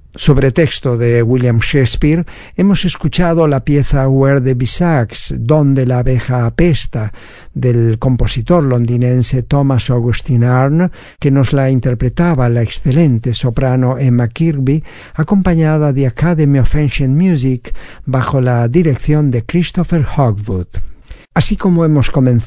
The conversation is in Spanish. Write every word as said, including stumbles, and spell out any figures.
Sobre texto de William Shakespeare, hemos escuchado la pieza Where the Bee Sucks, Donde la abeja apesta, del compositor londinense Thomas Augustine Arne, que nos la interpretaba la excelente soprano Emma Kirkby, acompañada de Academy of Ancient Music bajo la dirección de Christopher Hogwood. Así como hemos comenzado